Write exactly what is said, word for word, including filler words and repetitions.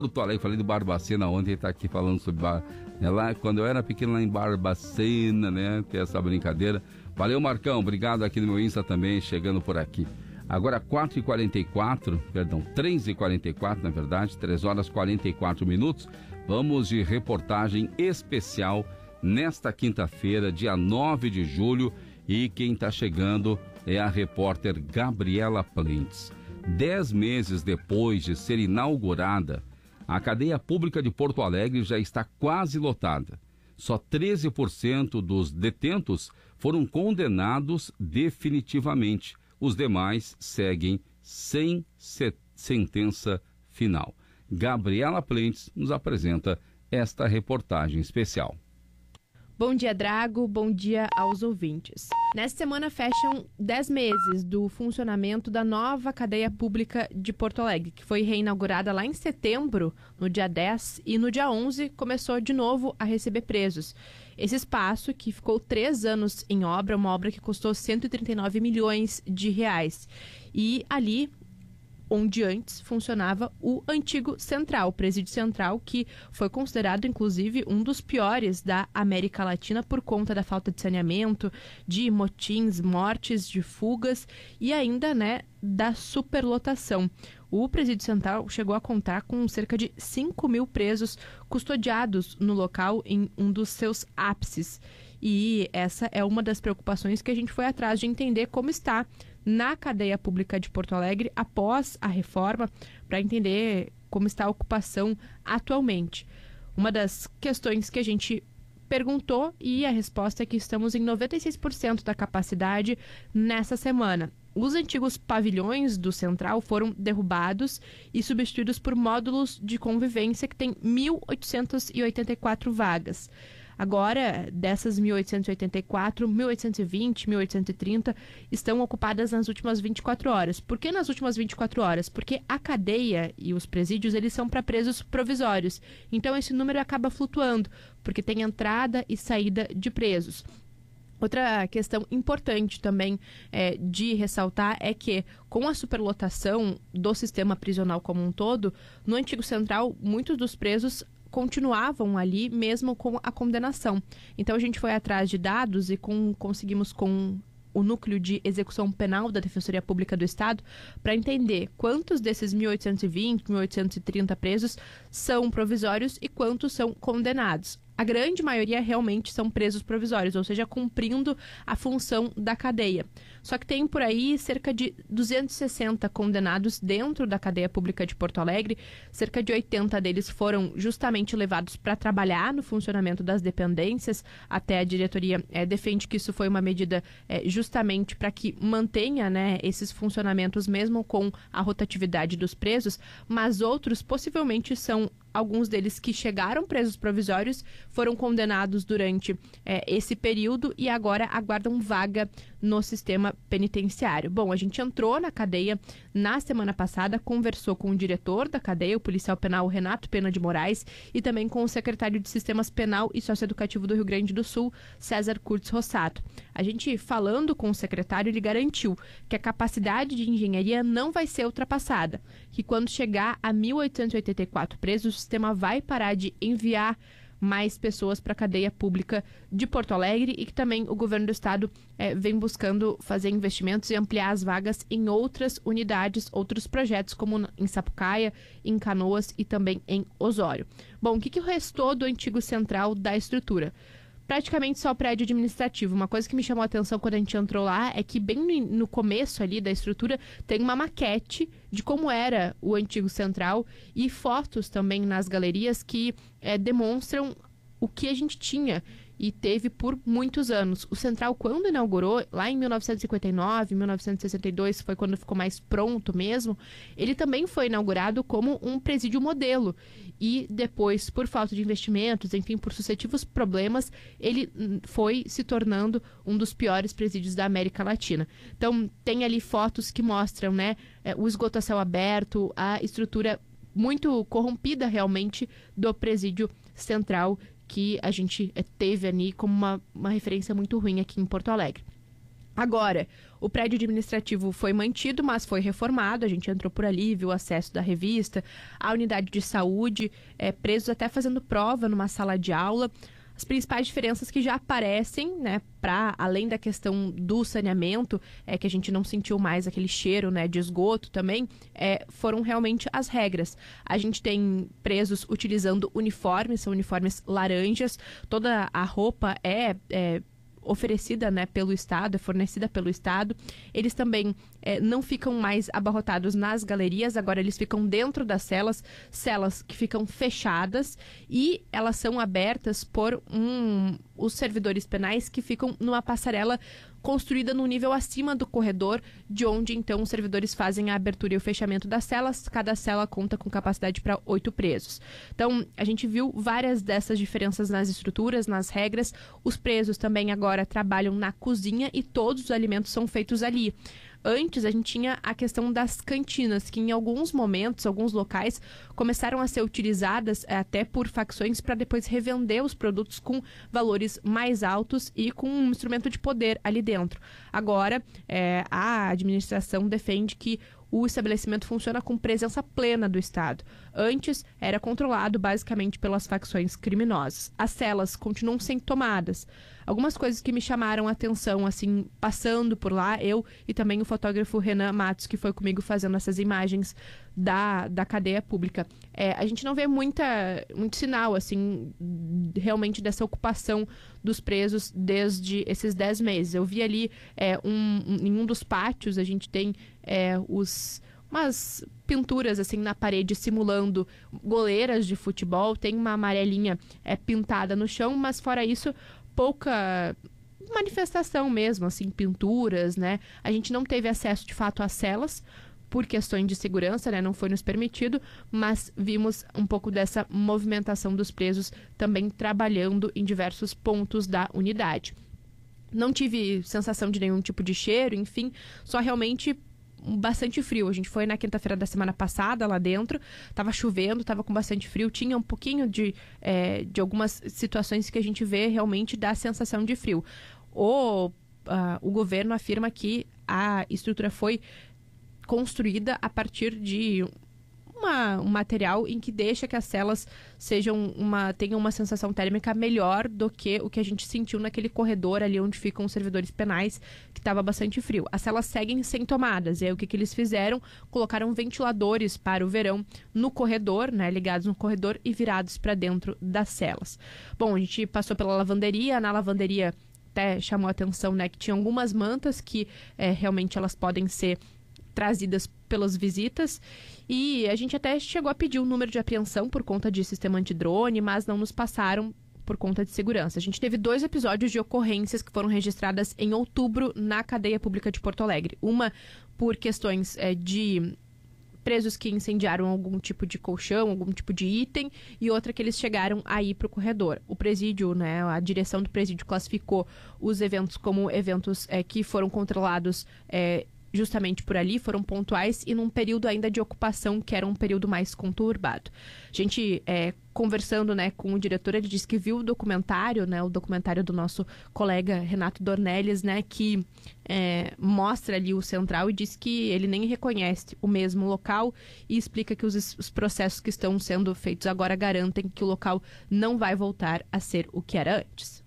Porto Alegre, falei do Barbacena ontem, ele está aqui falando sobre bar... é lá, quando eu era pequeno lá em Barbacena, né, tem essa brincadeira. Valeu, Marcão, obrigado aqui no meu Insta também, chegando por aqui. Agora quatro e quarenta e quatro, perdão, três e quarenta e quatro, na verdade, três horas e quarenta e quatro minutos. Vamos de reportagem especial nesta quinta-feira, dia nove de julho, e quem está chegando é a repórter Gabriela Plentes. Dez meses depois de ser inaugurada, a cadeia pública de Porto Alegre já está quase lotada. Só treze por cento dos detentos foram condenados definitivamente. Os demais seguem sem sentença final. Gabriela Plentes nos apresenta esta reportagem especial. Bom dia, Drago. Bom dia aos ouvintes. Nesta semana fecham dez meses do funcionamento da nova cadeia pública de Porto Alegre, que foi reinaugurada lá em setembro, no dia dez, e no dia onze começou de novo a receber presos. Esse espaço, que ficou três anos em obra, uma obra que custou cento e trinta e nove milhões de reais. E ali, onde antes funcionava o antigo Central, o Presídio Central, que foi considerado, inclusive, um dos piores da América Latina por conta da falta de saneamento, de motins, mortes, de fugas e ainda, né, da superlotação. O Presídio Central chegou a contar com cerca de cinco mil presos custodiados no local em um dos seus ápices. E essa é uma das preocupações que a gente foi atrás de entender como está na cadeia pública de Porto Alegre após a reforma, para entender como está a ocupação atualmente. Uma das questões que a gente perguntou, e a resposta é que estamos em noventa e seis por cento da capacidade nessa semana. Os antigos pavilhões do Central foram derrubados e substituídos por módulos de convivência que têm mil oitocentas e oitenta e quatro vagas. Agora, dessas mil oitocentas e oitenta e quatro, mil oitocentas e vinte, mil oitocentas e trinta estão ocupadas nas últimas vinte e quatro horas. Por que nas últimas vinte e quatro horas? Porque a cadeia e os presídios, eles são para presos provisórios. Então, esse número acaba flutuando, porque tem entrada e saída de presos. Outra questão importante também é, de ressaltar é que, com a superlotação do sistema prisional como um todo, no antigo Central, muitos dos presos continuavam ali mesmo com a condenação. Então a gente foi atrás de dados e com, conseguimos com o núcleo de execução penal da Defensoria Pública do Estado para entender quantos desses mil oitocentos e vinte, mil oitocentos e trinta presos são provisórios e quantos são condenados. A grande maioria realmente são presos provisórios, ou seja, cumprindo a função da cadeia. Só que tem por aí cerca de duzentos e sessenta condenados dentro da cadeia pública de Porto Alegre. Cerca de oitenta deles foram justamente levados para trabalhar no funcionamento das dependências. Até a diretoria é, defende que isso foi uma medida é, justamente para que mantenha, né, esses funcionamentos mesmo com a rotatividade dos presos, mas outros possivelmente são alguns deles que chegaram presos provisórios, foram condenados durante é, esse período e agora aguardam vaga no sistema penitenciário. Bom, a gente entrou na cadeia na semana passada, conversou com o diretor da cadeia, o policial penal Renato Pena de Moraes, e também com o secretário de Sistemas Penal e Socioeducativo do Rio Grande do Sul, César Curtis Rossato. A gente, falando com o secretário, ele garantiu que a capacidade de engenharia não vai ser ultrapassada, que quando chegar a mil oitocentos e oitenta e quatro presos, o sistema vai parar de enviar mais pessoas para a cadeia pública de Porto Alegre e que também o governo do estado eh, vem buscando fazer investimentos e ampliar as vagas em outras unidades, outros projetos, como em Sapucaia, em Canoas e também em Osório. Bom, o que, que restou do antigo Central da estrutura? Praticamente só prédio administrativo. Uma coisa que me chamou a atenção quando a gente entrou lá é que bem no, no começo ali da estrutura tem uma maquete de como era o antigo Central e fotos também nas galerias que é, demonstram o que a gente tinha e teve por muitos anos. O Central, quando inaugurou, lá em mil novecentos e cinquenta e nove, mil novecentos e sessenta e dois, foi quando ficou mais pronto mesmo, ele também foi inaugurado como um presídio modelo. E depois, por falta de investimentos, enfim, por sucessivos problemas, ele foi se tornando um dos piores presídios da América Latina. Então, tem ali fotos que mostram, né, o esgoto a céu aberto, a estrutura muito corrompida realmente do presídio Central, que a gente teve ali como uma, uma referência muito ruim aqui em Porto Alegre. Agora, o prédio administrativo foi mantido, mas foi reformado. A gente entrou por ali, viu o acesso da revista, a unidade de saúde, é, presos até fazendo prova numa sala de aula. As principais diferenças que já aparecem, né, para além da questão do saneamento, é que a gente não sentiu mais aquele cheiro, né, de esgoto também, é, foram realmente as regras. A gente tem presos utilizando uniformes, são uniformes laranjas, toda a roupa é... é oferecida, né, pelo Estado, é fornecida pelo Estado. Eles também é, não ficam mais abarrotados nas galerias, agora eles ficam dentro das celas, celas que ficam fechadas e elas são abertas por um, os servidores penais que ficam numa passarela construída no nível acima do corredor, de onde então os servidores fazem a abertura e o fechamento das celas. Cada cela conta com capacidade para oito presos. Então, a gente viu várias dessas diferenças nas estruturas, nas regras. Os presos também agora trabalham na cozinha e todos os alimentos são feitos ali. Antes, a gente tinha a questão das cantinas, que em alguns momentos, alguns locais, começaram a ser utilizadas é, até por facções para depois revender os produtos com valores mais altos e com um instrumento de poder ali dentro. Agora, é, a administração defende que o estabelecimento funciona com presença plena do Estado. Antes, era controlado basicamente pelas facções criminosas. As celas continuam sendo tomadas. Algumas coisas que me chamaram a atenção, assim, passando por lá, eu e também o fotógrafo Renan Matos, que foi comigo fazendo essas imagens da, da cadeia pública. É, a gente não vê muita, muito sinal, assim, realmente dessa ocupação dos presos desde esses dez meses. Eu vi ali, é, um, um, em um dos pátios, a gente tem é, os... umas pinturas assim na parede simulando goleiras de futebol, tem uma amarelinha é, pintada no chão, mas fora isso, pouca manifestação mesmo, assim, pinturas, né? A gente não teve acesso de fato às celas por questões de segurança, né? Não foi nos permitido, mas vimos um pouco dessa movimentação dos presos também trabalhando em diversos pontos da unidade. Não tive sensação de nenhum tipo de cheiro, enfim, só realmente bastante frio. A gente foi na quinta-feira da semana passada lá dentro, tava chovendo, tava com bastante frio, tinha um pouquinho de, é, de algumas situações que a gente vê realmente dá sensação de frio. O, uh, o governo afirma que a estrutura foi construída a partir de uma, um material em que deixa que as celas sejam uma, tenham uma sensação térmica melhor do que o que a gente sentiu naquele corredor ali onde ficam os servidores penais, que estava bastante frio. As celas seguem sem tomadas, e aí o que, que eles fizeram? Colocaram ventiladores para o verão no corredor, né, ligados no corredor e virados para dentro das celas. Bom, a gente passou pela lavanderia, na lavanderia até chamou a atenção, né, que tinha algumas mantas que é, realmente elas podem ser trazidas pelas visitas, e a gente até chegou a pedir um número de apreensão por conta de sistema antidrone, mas não nos passaram por conta de segurança. A gente teve dois episódios de ocorrências que foram registradas em outubro na cadeia pública de Porto Alegre. Uma por questões é, de presos que incendiaram algum tipo de colchão, algum tipo de item, e outra que eles chegaram a ir para o corredor. O presídio, né, a direção do presídio classificou os eventos como eventos é, que foram controlados é, justamente por ali, foram pontuais e num período ainda de ocupação, que era um período mais conturbado. A gente, é, conversando, né, com o diretor, ele disse que viu o documentário, né, o documentário do nosso colega Renato Dornelles, né, que é, mostra ali o central e diz que ele nem reconhece o mesmo local e explica que os, os processos que estão sendo feitos agora garantem que o local não vai voltar a ser o que era antes.